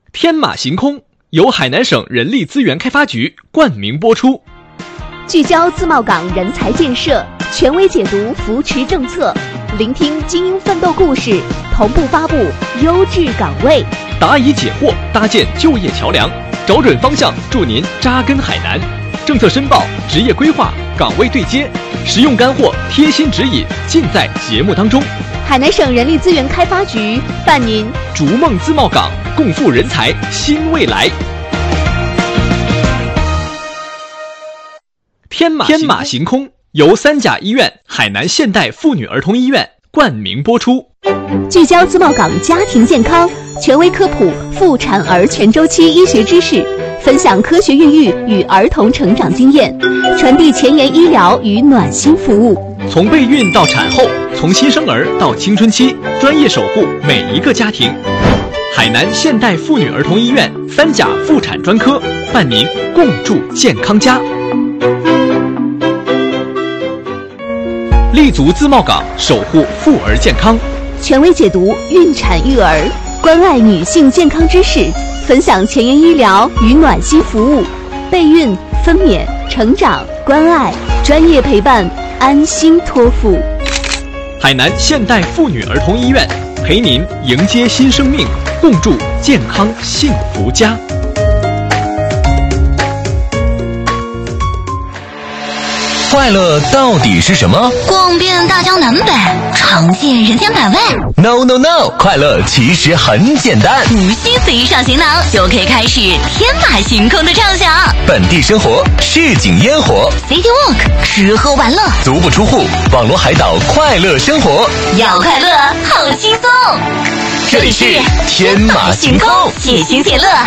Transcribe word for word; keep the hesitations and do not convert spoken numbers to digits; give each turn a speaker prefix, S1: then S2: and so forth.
S1: 天马行空由海南省人力资源开发局冠名播出，
S2: 聚焦自贸港人才建设，权威解读扶持政策，聆听精英奋斗故事，同步发布优质岗位，
S1: 答疑解惑，搭建就业桥梁，找准方向，助您扎根海南。政策申报、职业规划、岗位对接，实用干货、贴心指引，尽在节目当中。
S2: 海南省人力资源开发局伴您
S1: 逐梦自贸港，共赴人才新未来。天马天马行空由三甲医院海南现代妇女儿童医院冠名播出，
S2: 聚焦自贸港家庭健康，权威科普妇产儿全周期医学知识，分享科学孕育与儿童成长经验，传递前沿医疗与暖心服务。
S1: 从备孕到产后，从新生儿到青春期，专业守护每一个家庭。海南现代妇女儿童医院三甲妇产专科伴您共筑健康家。立足自贸港，守护妇儿健康，
S2: 权威解读孕产育儿，关爱女性健康知识，分享前沿医疗与暖心服务，备孕、分娩、成长、关爱，专业陪伴，安心托付。
S1: 海南现代妇女儿童医院陪您迎接新生命，共筑健康幸福家。
S3: 快乐到底是什么？
S4: 逛遍大江南北，尝遍人间百味。
S3: No No No， 快乐其实很简单，
S4: 无需随上行囊就可以开始天马行空的畅想。
S3: 本地生活，市井烟火
S4: City Walk， 吃喝玩乐，
S3: 足不出户，网络海岛快乐生活。
S4: 要快乐好轻松，
S3: 这里是天马行空，
S4: 解心解乐